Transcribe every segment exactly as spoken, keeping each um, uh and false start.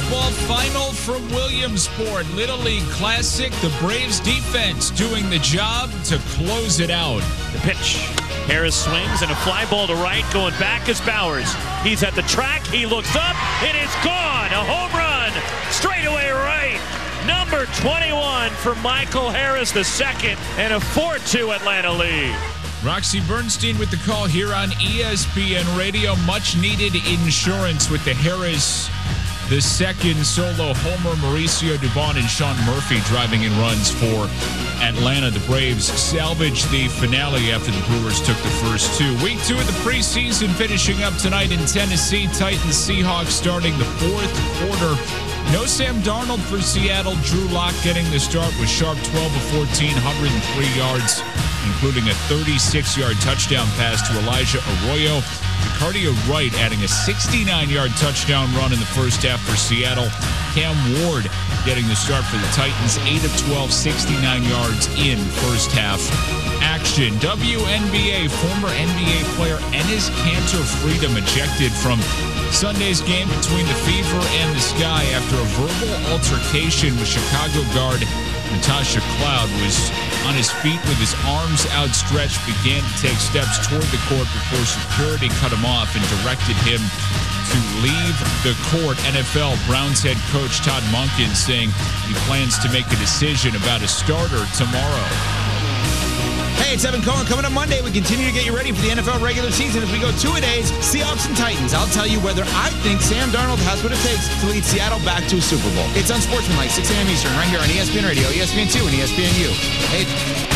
baseball final from Williamsport. Little League Classic. The Braves defense doing the job to close it out. The pitch. Harris swings and a fly ball to right. Going back is Bowers. He's at the track. He looks up. It is gone. A home run. Straightaway right. Number twenty-one for Michael Harris the second. And a four two Atlanta lead. Roxy Bernstein with the call here on E S P N Radio. Much needed insurance with the Harris, the second solo homer. Mauricio Dubon and Sean Murphy driving in runs for Atlanta. The Braves salvaged the finale after the Brewers took the first two. Week two of the preseason finishing up tonight in Tennessee. Titans Seahawks starting the fourth quarter. No Sam Darnold for Seattle. Drew Lock getting the start with sharp twelve of fourteen, one hundred three yards, including a thirty-six-yard touchdown pass to Elijah Arroyo. Ricardio Wright adding a sixty-nine-yard touchdown run in the first half for Seattle. Cam Ward getting the start for the Titans. eight of twelve, sixty-nine yards in first half action. W N B A, former N B A player Enes Kanter Freedom ejected from Sunday's game between the Fever and the Sky after a verbal altercation with Chicago guard Natasha Cloud. Was on his feet with his arms outstretched, began to take steps toward the court before security cut him off and directed him to leave the court. N F L Browns head coach Todd Monken saying he plans to make a decision about a starter tomorrow. Hey, it's Evan Cohen. Coming up Monday, we continue to get you ready for the N F L regular season as we go two-a-days, Seahawks and Titans. I'll tell you whether I think Sam Darnold has what it takes to lead Seattle back to a Super Bowl. It's Unsportsmanlike, six a.m. Eastern, right here on E S P N Radio, E S P N two, and E S P N U. Hey.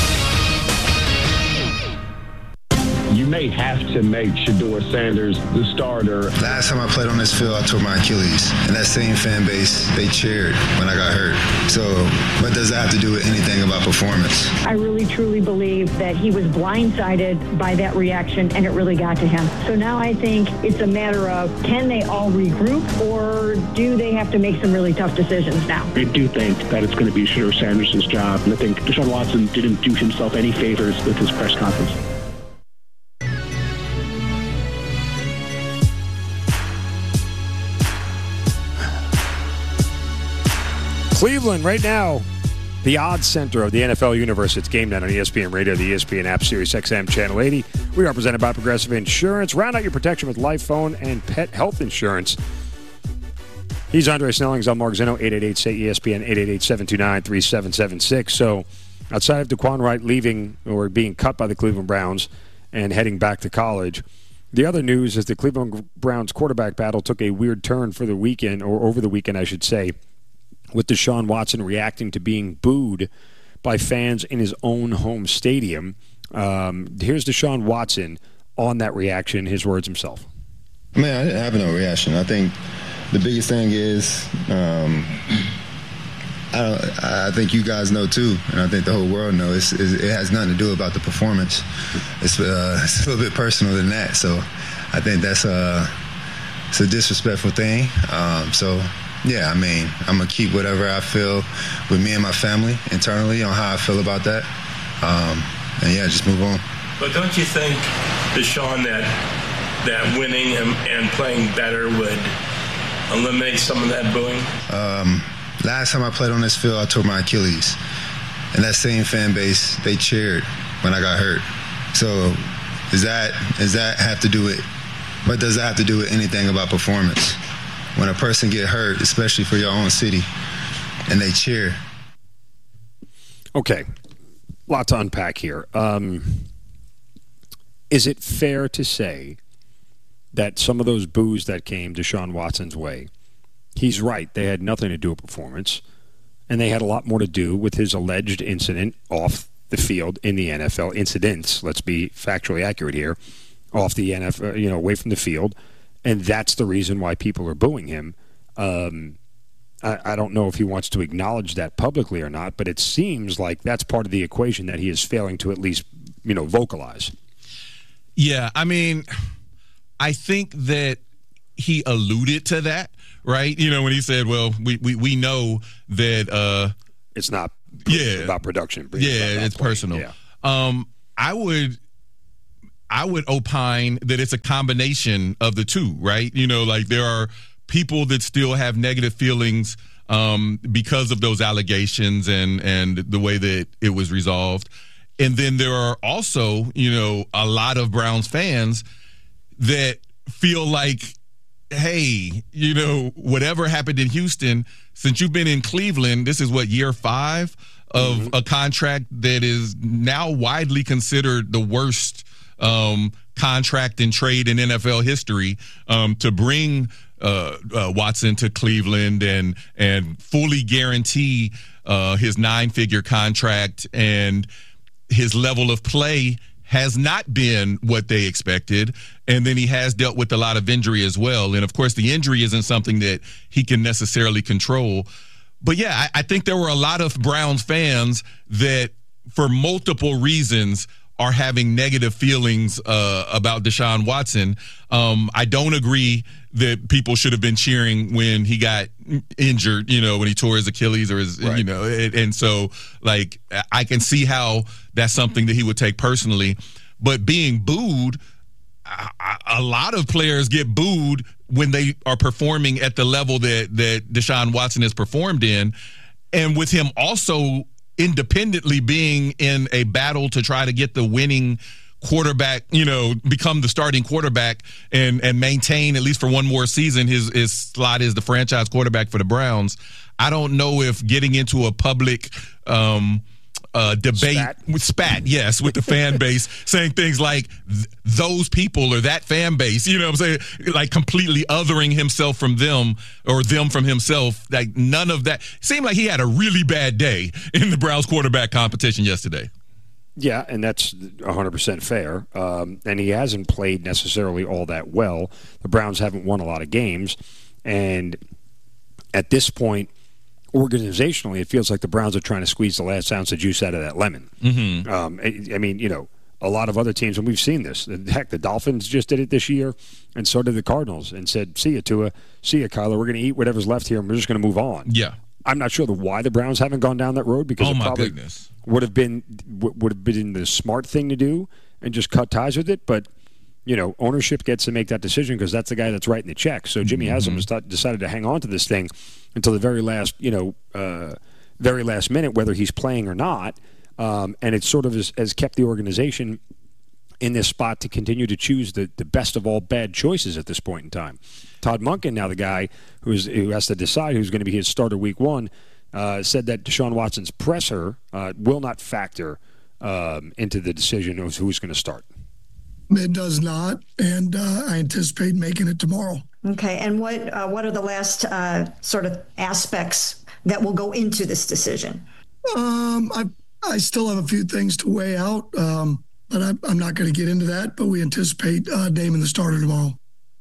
You may have to make Shedeur Sanders the starter. Last time I played on this field, I tore my Achilles. And that same fan base, they cheered when I got hurt. So what does that have to do with anything about performance? I really, truly believe that he was blindsided by that reaction, and it really got to him. So now I think it's a matter of, can they all regroup, or do they have to make some really tough decisions now? I do think that it's going to be Shedeur Sanders' job. And I think Deshaun Watson didn't do himself any favors with his press conference. Cleveland right now, the odds center of the N F L universe. It's Game Night on E S P N Radio, the E S P N app, Sirius X M Channel eighty. We are presented by Progressive Insurance. Round out your protection with life, phone, and pet health insurance. He's Andre Snellings. I'm Mark Zinno. eight eight eight, S A Y, E S P N, eight eight eight, seven two nine, three seven seven six. So outside of Daquan Wright leaving or being cut by the Cleveland Browns and heading back to college, the other news is the Cleveland Browns quarterback battle took a weird turn for the weekend, or over the weekend, I should say, with Deshaun Watson reacting to being booed by fans in his own home stadium. Um, here's Deshaun Watson on that reaction, his words himself. Man, I didn't have no reaction. I think the biggest thing is, um, I, don't, I think you guys know too, and I think the whole world knows, it's, it's, it has nothing to do about the performance. It's, uh, it's a little bit personal than that. So I think that's a, it's a disrespectful thing. Um, so, yeah, I mean, I'm going to keep whatever I feel with me and my family internally on how I feel about that. Um, and, yeah, just move on. But don't you think, Deshaun, that that winning and, and playing better would eliminate some of that booing? Um, last time I played on this field, I tore my Achilles. And that same fan base, they cheered when I got hurt. So does that, does that have to do with, what does that have to do with anything about performance? When a person get hurt, especially for your own city, and they cheer. Okay, a lot to unpack here. Um, is it fair to say that some of those boos that came Deshaun Watson's way, he's right, they had nothing to do with performance, and they had a lot more to do with his alleged incident off the field in the N F L. Incidents, let's be factually accurate here, off the N F L, you know, away from the field. And that's the reason why people are booing him. Um, I, I don't know if he wants to acknowledge that publicly or not, but it seems like that's part of the equation that he is failing to at least, you know, vocalize. Yeah, I mean, I think that he alluded to that, right? You know, when he said, well, we we, we know that uh, it's not yeah, about production. Yeah, about it's playing. personal. Yeah. Um, I would... I would opine that it's a combination of the two, right? You know, like there are people that still have negative feelings um, because of those allegations and, and the way that it was resolved. And then there are also, you know, a lot of Browns fans that feel like, hey, you know, whatever happened in Houston, since you've been in Cleveland, this is what, year five of mm-hmm. a contract that is now widely considered the worst um, contract and trade in N F L history um, to bring uh, uh, Watson to Cleveland and and fully guarantee uh, his nine-figure contract, and his level of play has not been what they expected. And then he has dealt with a lot of injury as well. And, of course, the injury isn't something that he can necessarily control. But, yeah, I, I think there were a lot of Browns fans that, for multiple reasons, are having negative feelings uh, about Deshaun Watson. Um, I don't agree that people should have been cheering when he got injured, you know, when he tore his Achilles or his, right. you know, and, and so, like, I can see how that's something that he would take personally. But being booed, a, a lot of players get booed when they are performing at the level that, that Deshaun Watson has performed in. And with him also independently being in a battle to try to get the winning quarterback, you know, become the starting quarterback and and maintain, at least for one more season, his his slot as the franchise quarterback for the Browns. I don't know if getting into a public um uh debate spat, with spat yes with the fan base saying things like th- those people or that fan base, you know what I'm saying, like completely othering himself from them or them from himself, like none of that. It seemed like he had a really bad day in the Browns quarterback competition yesterday. Yeah, and that's one hundred percent fair. Um, and he hasn't played necessarily all that well. The Browns haven't won a lot of games. And at this point, organizationally, it feels like the Browns are trying to squeeze the last ounce of juice out of that lemon. Mm-hmm. Um, I, I mean, you know, a lot of other teams, and we've seen this. Heck, the Dolphins just did it this year, and so did the Cardinals, and said, see ya, Tua, see ya, Kyler. We're going to eat whatever's left here, and we're just going to move on. Yeah. I'm not sure the why the Browns haven't gone down that road, because oh it my probably goodness. would have been would have been the smart thing to do and just cut ties with it. But you know, ownership gets to make that decision because that's the guy that's writing the check. So Jimmy mm-hmm. Haslam has th- decided to hang on to this thing until the very last, you know, uh, very last minute, whether he's playing or not. Um, and it sort of has, has kept the organization in this spot to continue to choose the, the best of all bad choices at this point in time. Todd Monken, now the guy who's, who has to decide who's going to be his starter week one, uh, said that Deshaun Watson's presser uh, will not factor um, into the decision of who's going to start. It does not, and uh, I anticipate making it tomorrow. Okay, and what uh, what are the last uh, sort of aspects that will go into this decision? Um, I I still have a few things to weigh out, um, but I, I'm not going to get into that. But we anticipate uh, Damon the starter tomorrow.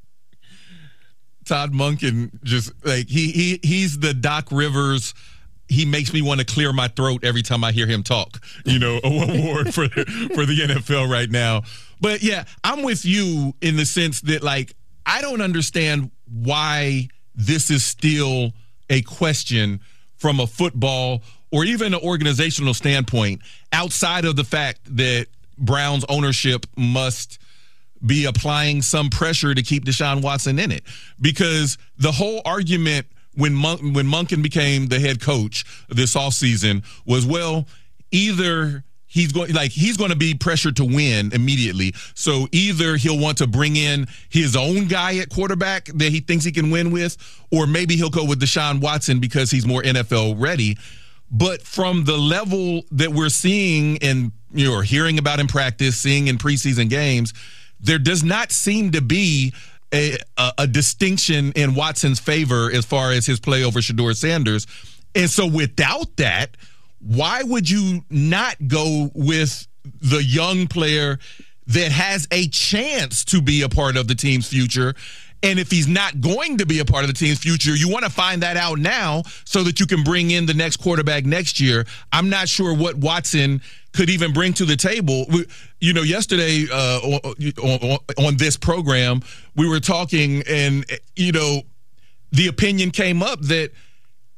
Todd Monken, just like he he he's the Doc Rivers. He makes me want to clear my throat every time I hear him talk, you know, award for the, for the N F L right now. But, yeah, I'm with you in the sense that, like, I don't understand why this is still a question from a football or even an organizational standpoint outside of the fact that Browns ownership must be applying some pressure to keep Deshaun Watson in it. Because the whole argument when Mon- when Monken became the head coach this offseason was, well, either he's going like he's going to be pressured to win immediately. So either he'll want to bring in his own guy at quarterback that he thinks he can win with, or maybe he'll go with Deshaun Watson because he's more N F L ready. But from the level that we're seeing and, you know, hearing about in practice, seeing in preseason games, there does not seem to be A, a, a distinction in Watson's favor as far as his play over Shedeur Sanders. And so without that, why would you not go with the young player that has a chance to be a part of the team's future? And if he's not going to be a part of the team's future, you want to find that out now so that you can bring in the next quarterback next year. I'm not sure what Watson could even bring to the table. You know, yesterday uh, on, on this program, we were talking and, you know, the opinion came up that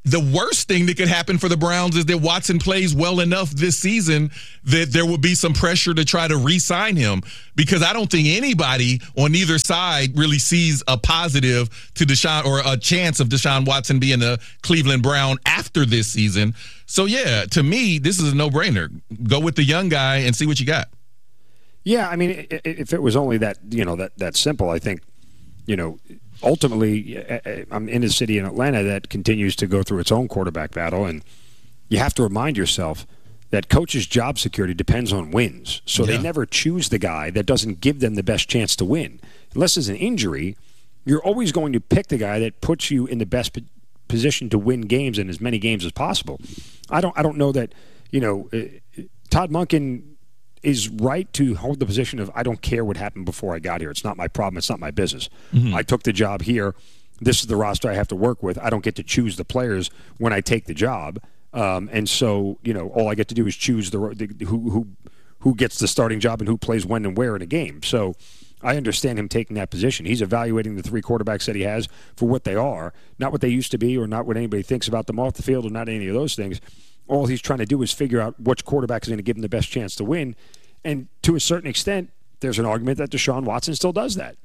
the worst thing that could happen for the Browns is that Watson plays well enough this season that there would be some pressure to try to re-sign him, because I don't think anybody on either side really sees a positive to Deshaun or a chance of Deshaun Watson being a Cleveland Brown after this season. So, yeah, to me, this is a no-brainer. Go with the young guy and see what you got. Yeah, I mean, if it was only that, you know, that, that simple, I think, you know, ultimately, I'm in a city in Atlanta that continues to go through its own quarterback battle, and you have to remind yourself that coach's job security depends on wins. So yeah. They never choose the guy that doesn't give them the best chance to win. Unless it's an injury, you're always going to pick the guy that puts you in the best position to win games and as many games as possible. I don't I don't know that, you know, uh, Todd Monken is right to hold the position of, I don't care what happened before I got here. It's not my problem. It's not my business. Mm-hmm. I took the job here. This is the roster I have to work with. I don't get to choose the players when I take the job. Um, and so, you know, all I get to do is choose the, the who who who gets the starting job and who plays when and where in a game. So I understand him taking that position. He's evaluating the three quarterbacks that he has for what they are, not what they used to be or not what anybody thinks about them off the field or not any of those things. All he's trying to do is figure out which quarterback is going to give him the best chance to win. And to a certain extent, there's an argument that Deshaun Watson still does that.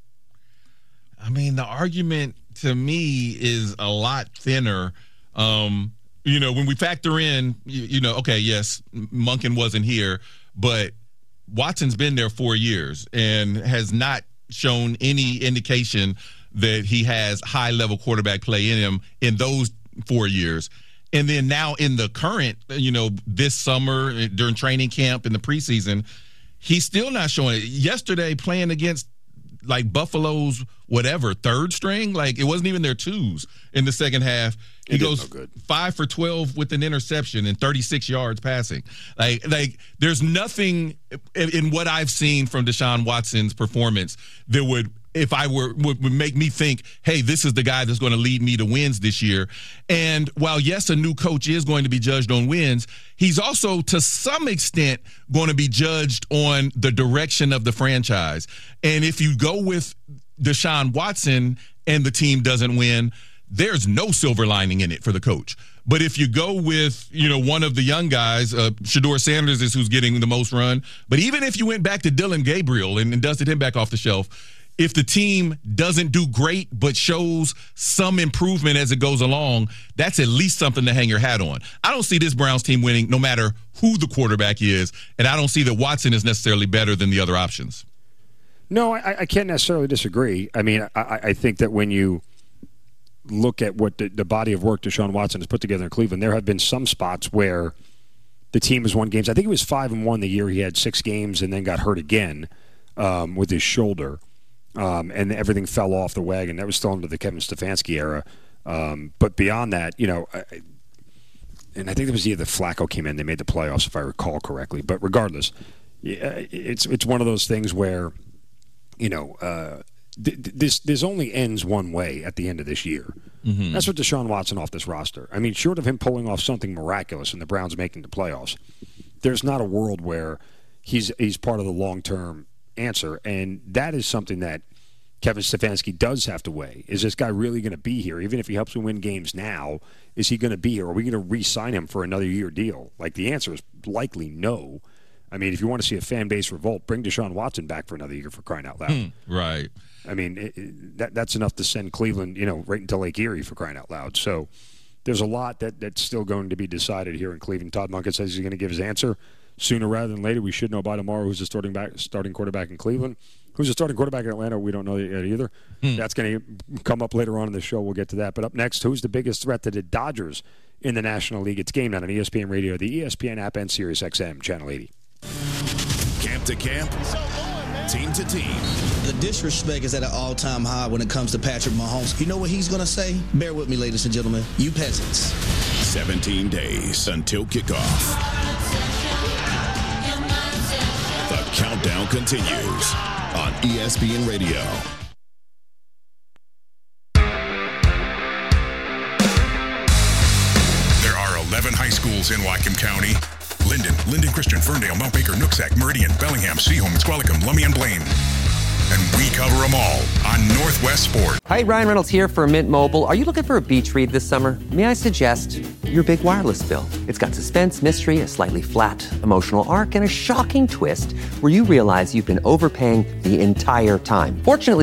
I mean, the argument to me is a lot thinner. Um, you know, when we factor in, you, you know, okay, yes, Monken wasn't here, but Watson's been there four years and has not shown any indication that he has high-level quarterback play in him in those four years. And then now in the current, you know, this summer during training camp in the preseason, he's still not showing it. Yesterday, playing against like Buffalo's whatever third string, like it wasn't even their twos in the second half. He goes no five for twelve with an interception and thirty-six yards passing. Like, like there's nothing in, in what I've seen from Deshaun Watson's performance that would, if I were, would, would make me think, hey, this is the guy that's going to lead me to wins this year. And while, yes, a new coach is going to be judged on wins, he's also, to some extent, going to be judged on the direction of the franchise. And if you go with Deshaun Watson and the team doesn't win, there's no silver lining in it for the coach. But if you go with, you know, one of the young guys, uh, Shedeur Sanders is who's getting the most run. But even if you went back to Dylan Gabriel and, and dusted him back off the shelf, if the team doesn't do great but shows some improvement as it goes along, that's at least something to hang your hat on. I don't see this Browns team winning no matter who the quarterback is, and I don't see that Watson is necessarily better than the other options. No, I, I can't necessarily disagree. I mean, I, I think that when you look at what the, the body of work Deshaun Watson has put together in Cleveland, there have been some spots where the team has won games. I think it was five and one the year he had six games and then got hurt again um, with his shoulder. Um, and everything fell off the wagon. That was still under the Kevin Stefanski era. Um, but beyond that, you know, I, and I think it was the year that Flacco came in, they made the playoffs, if I recall correctly. But regardless, it's it's one of those things where, you know, uh, th- this this only ends one way at the end of this year. Mm-hmm. That's what Deshaun Watson off this roster. I mean, short of him pulling off something miraculous and the Browns making the playoffs, there's not a world where he's he's part of the long-term answer, and that is something that Kevin Stefanski does have to weigh. Is this guy really going to be here? Even if he helps me win games now, is he going to be here? Are we going to re-sign him for another year deal? Like, the answer is likely no. I mean, if you want to see a fan base revolt, bring Deshaun Watson back for another year, for crying out loud. Hmm, right. I mean, it, it, that that's enough to send Cleveland, you know, right into Lake Erie, for crying out loud. So there's a lot that, that's still going to be decided here in Cleveland. Todd Monken says he's going to give his answer sooner rather than later. We should know by tomorrow who's the starting back, starting quarterback in Cleveland. Who's the starting quarterback in Atlanta? We don't know yet either. Hmm. That's going to come up later on in the show. We'll get to that. But up next, who's the biggest threat to the Dodgers in the National League? It's Game Night on E S P N Radio, the E S P N app, and Sirius X M, Channel eighty. Camp to camp, team to team. The disrespect is at an all-time high when it comes to Patrick Mahomes. You know what he's going to say? Bear with me, ladies and gentlemen. You peasants. seventeen days until kickoff. The countdown continues on E S P N Radio. There are eleven high schools in Whatcom County. Linden, Linden Christian, Ferndale, Mount Baker, Nooksack, Meridian, Bellingham, Seaholm, Squalicum, Lummi, and Blaine. and we cover them all on Northwest Sports. Hi, Ryan Reynolds here for Mint Mobile. Are you looking for a beach read this summer? May I suggest your big wireless bill? It's got suspense, mystery, a slightly flat emotional arc, and a shocking twist where you realize you've been overpaying the entire time. Fortunately,